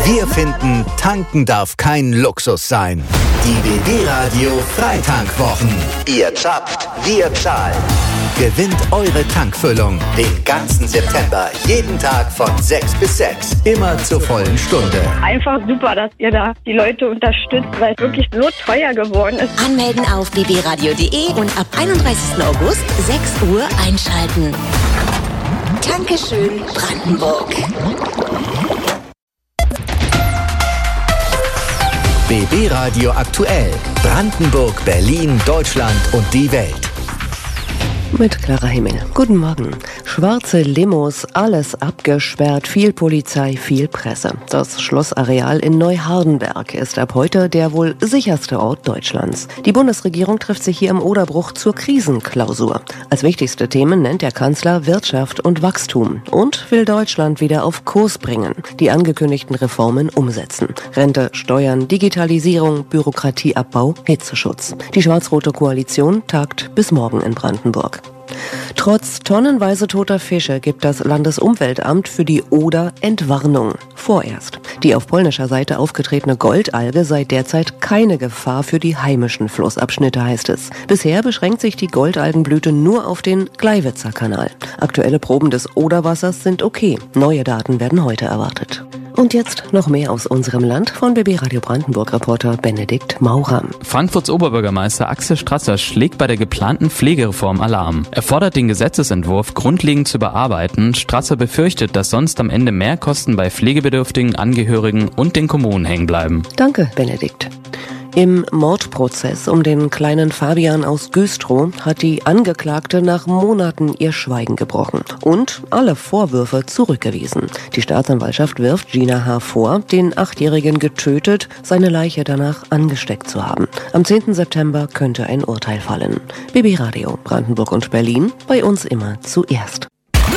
Wir finden, tanken darf kein Luxus sein. Die BB Radio Freitankwwochen. Ihr zapft, wir zahlen. Gewinnt eure Tankfüllung den ganzen September, jeden Tag von 6 bis 6, immer zur vollen Stunde. Einfach super, dass ihr da die Leute unterstützt, weil es wirklich so teuer geworden ist. Anmelden auf bbradio.de und ab 31. August 6 Uhr einschalten. Dankeschön, Brandenburg. BB Radio aktuell. Brandenburg, Berlin, Deutschland und die Welt. Mit Clara Hemming. Guten Morgen. Schwarze Limos, alles abgesperrt, viel Polizei, viel Presse. Das Schlossareal in Neuhardenberg ist ab heute der wohl sicherste Ort Deutschlands. Die Bundesregierung trifft sich hier im Oderbruch zur Krisenklausur. Als wichtigste Themen nennt der Kanzler Wirtschaft und Wachstum und will Deutschland wieder auf Kurs bringen, die angekündigten Reformen umsetzen. Rente, Steuern, Digitalisierung, Bürokratieabbau, Hitzeschutz. Die schwarz-rote Koalition tagt bis morgen in Brandenburg. Trotz tonnenweise toter Fische gibt das Landesumweltamt für die Oder Entwarnung. Vorerst. Die auf polnischer Seite aufgetretene Goldalge sei derzeit keine Gefahr für die heimischen Flussabschnitte, heißt es. Bisher beschränkt sich die Goldalgenblüte nur auf den Gleiwitzer Kanal. Aktuelle Proben des Oderwassers sind okay. Neue Daten werden heute erwartet. Und jetzt noch mehr aus unserem Land von BB Radio Brandenburg-Reporter Benedikt Maurer. Frankfurts Oberbürgermeister Axel Strasser schlägt bei der geplanten Pflegereform Alarm. Er fordert den Gesetzesentwurf grundlegend zu überarbeiten. Strasser befürchtet, dass sonst am Ende Mehrkosten bei pflegebedürftigen Angehörigen und den Kommunen hängen bleiben. Danke, Benedikt. Im Mordprozess um den kleinen Fabian aus Güstrow hat die Angeklagte nach Monaten ihr Schweigen gebrochen und alle Vorwürfe zurückgewiesen. Die Staatsanwaltschaft wirft Gina H. vor, den 8-Jährigen getötet, seine Leiche danach angesteckt zu haben. Am 10. September könnte ein Urteil fallen. BB Radio, Brandenburg und Berlin, bei uns immer zuerst.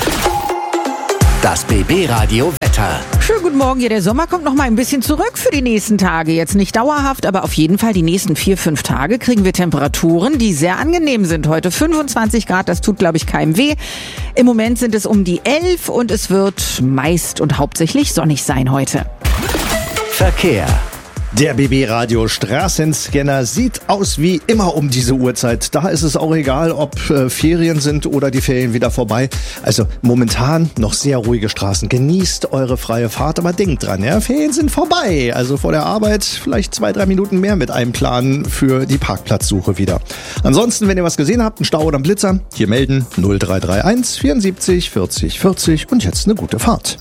Das BB Radio Wetter. Schönen guten Morgen. Ja, der Sommer kommt noch mal ein bisschen zurück für die nächsten Tage. Jetzt nicht dauerhaft, aber auf jeden Fall die nächsten 4-5 Tage kriegen wir Temperaturen, die sehr angenehm sind. Heute 25 Grad, das tut, glaube ich, keinem weh. Im Moment sind es um die 11 und es wird meist und hauptsächlich sonnig sein heute. Verkehr. Der BB Radio Straßenscanner sieht aus wie immer um diese Uhrzeit. Da ist es auch egal, ob Ferien sind oder die Ferien wieder vorbei. Also momentan noch sehr ruhige Straßen. Genießt eure freie Fahrt, aber denkt dran, ja, Ferien sind vorbei. Also vor der Arbeit vielleicht 2-3 Minuten mehr mit einplanen für die Parkplatzsuche wieder. Ansonsten, wenn ihr was gesehen habt, einen Stau oder einen Blitzer, hier melden 0331 74 40 40 und jetzt eine gute Fahrt.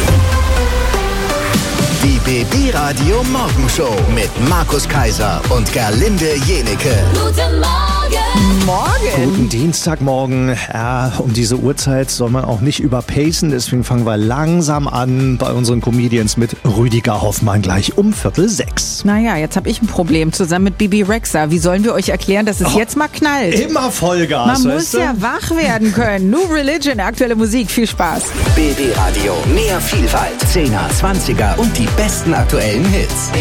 Die BB Radio Morgenshow mit Markus Kaiser und Gerlinde Jenecke. Guten Morgen! Morgen! Guten Dienstagmorgen. Ja, um diese Uhrzeit soll man auch nicht überpacen, deswegen fangen wir langsam an bei unseren Comedians mit Rüdiger Hoffmann gleich um 5:45. Naja, jetzt habe ich ein Problem zusammen mit Bibi Rexha. Wie sollen wir euch erklären, dass es jetzt mal knallt? Immer Vollgas, Man weißt muss ja wach werden können. New Religion, aktuelle Musik. Viel Spaß. BB Radio, mehr Vielfalt, 10er, 20er und die besten aktuellen Hits.